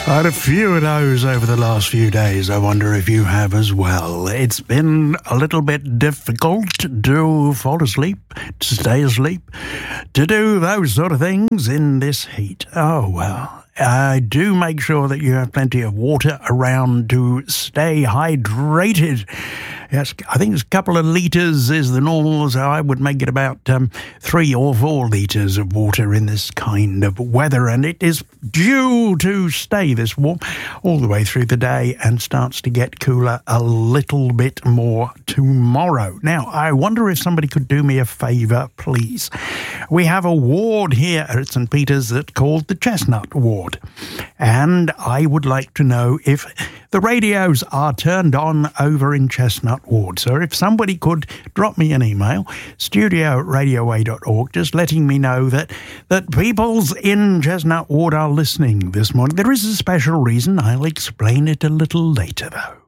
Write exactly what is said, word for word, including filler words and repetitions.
I had a few of those over the last few days. I wonder if you have as well. It's been a little bit difficult to fall asleep, to stay asleep, to do those sort of things in this heat. Oh, well. Uh, do make sure that you have plenty of water around to stay hydrated. Yes, I think it's a couple of litres is the normal, so I would make it about um, three or four litres of water in this kind of weather, and it is due to stay this warm all the way through the day and starts to get cooler a little bit more tomorrow. Now, I wonder if somebody could do me a favour, please. We have a ward here at St Peter's that's called the Chestnut Ward, and I would like to know if the radios are turned on over in Chestnut Ward. So if somebody could drop me an email, studio at radio a dot org, just letting me know that, that peoples in Chestnut Ward are listening this morning. There is a special reason. I'll explain it a little later, though.